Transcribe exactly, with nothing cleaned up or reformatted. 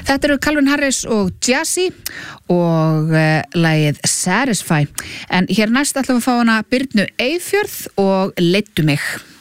Þetta eru Calvin Harris og Jazzy og uh, lagið Satisfy. En hér næst ætlum við að fá hana Birnu Eyfjörð og Leiddu mig.